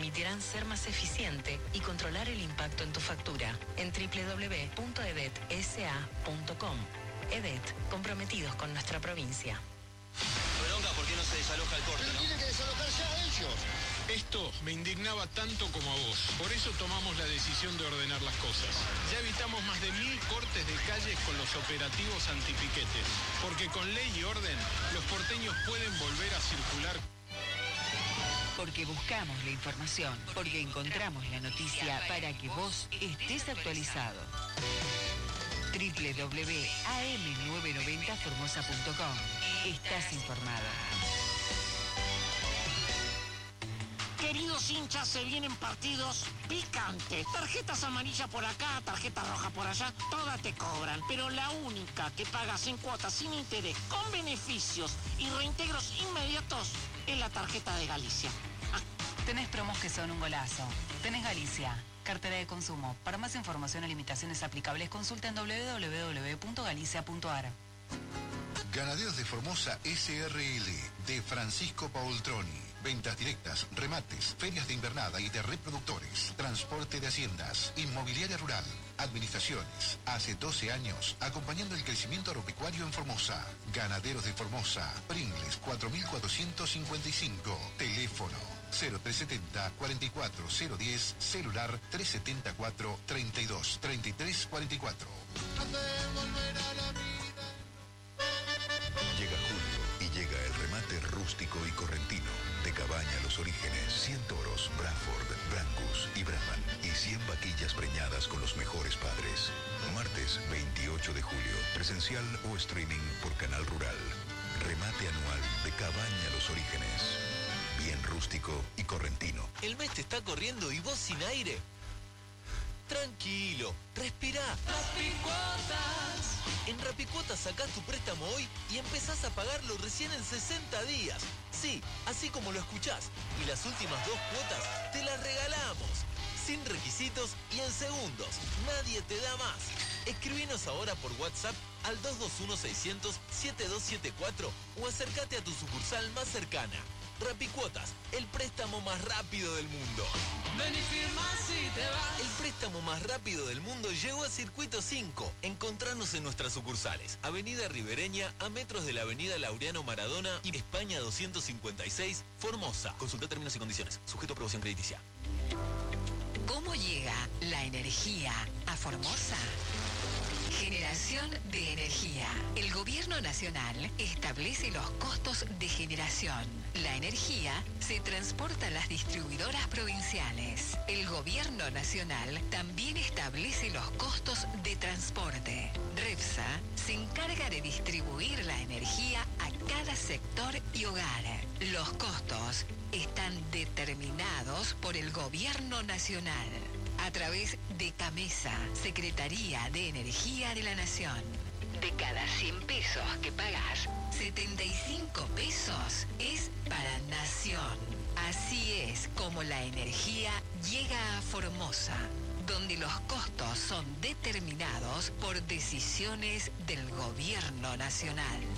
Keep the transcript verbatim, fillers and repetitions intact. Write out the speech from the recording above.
permitirán ser más eficiente y controlar el impacto en tu factura en doble u doble u doble u punto edet s a punto com. Edet, comprometidos con nuestra provincia. Bronca, ¿por qué no se desaloja el corte, no? Tienen que desalojar ya ellos. Esto me indignaba tanto como a vos. Por eso tomamos la decisión de ordenar las cosas. Ya evitamos más de mil cortes de calles con los operativos antipiquetes. Porque con ley y orden, los porteños pueden volver a circular. Porque buscamos la información. Porque encontramos la noticia para que vos estés actualizado. doble u doble u doble u punto a m novecientos noventa formosa punto com. Estás informado. Queridos hinchas, se vienen partidos picantes. Tarjetas amarillas por acá, tarjeta roja por allá, todas te cobran. Pero la única que pagas en cuotas sin interés, con beneficios y reintegros inmediatos, es la tarjeta de Galicia. Ah. Tenés promos que son un golazo. Tenés Galicia. Cartera de consumo. Para más información o limitaciones aplicables, consulta en doble u doble u doble u punto galicia punto a r. Ganaderos de Formosa S R L de Francisco Paultroni. Ventas directas, remates, ferias de invernada y de reproductores, transporte de haciendas, inmobiliaria rural, administraciones. Hace doce años, acompañando el crecimiento agropecuario en Formosa. Ganaderos de Formosa. Pringles cuatro mil cuatrocientos cincuenta y cinco. Teléfono cero tres setenta, cuarenta y cuatro cero diez. Celular tres setenta y cuatro, treinta y dos, treinta y tres, cuarenta y cuatro. Llega julio y llega el remate rústico y correntino. De Cabaña Los Orígenes, cien toros, Bradford, Brangus y Brahman y cien vaquillas preñadas con los mejores padres. Martes veintiocho de julio, presencial o streaming por Canal Rural. Remate anual de Cabaña Los Orígenes. Bien rústico y correntino. El mes te está corriendo y vos sin aire. Tranquilo, respirá. Rapicuotas. En Rapicuotas sacás tu préstamo hoy y empezás a pagarlo recién en sesenta días. Sí, así como lo escuchás. Y las últimas dos cuotas te las regalamos. Sin requisitos y en segundos. Nadie te da más. Escribinos ahora por WhatsApp al dos dos uno, seiscientos, setenta y dos setenta y cuatro o acércate a tu sucursal más cercana. Rapicuotas, el préstamo más rápido del mundo. Ven y firma si te vas. El préstamo más rápido del mundo llegó a Circuito cinco. Encontranos en nuestras sucursales. Avenida Ribereña, a metros de la Avenida Laureano Maradona y España doscientos cincuenta y seis, Formosa. Consulta términos y condiciones. Sujeto a aprobación crediticia. ¿Cómo llega la energía a Formosa? Generación de energía. El Gobierno Nacional establece los costos de generación. La energía se transporta a las distribuidoras provinciales. El Gobierno Nacional también establece los costos de transporte. REPSA se encarga de distribuir la energía a cada sector y hogar. Los costos están determinados por el Gobierno Nacional a través de CAMESA, Secretaría de Energía de la Nación. De cada cien pesos que pagás, setenta y cinco pesos es para Nación. Así es como la energía llega a Formosa, donde los costos son determinados por decisiones del Gobierno Nacional.